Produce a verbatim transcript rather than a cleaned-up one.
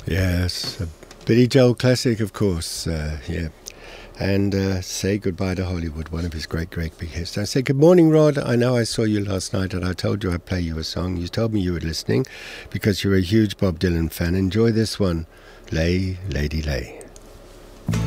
Yes, a Billy Joel classic, of course. Uh, yeah. And uh, Say Goodbye to Hollywood, one of his great, great big hits. I say, good morning, Rod. I know I saw you last night and I told you I'd play you a song. You told me you were listening because you're a huge Bob Dylan fan. Enjoy this one, Lay, Lady Lay.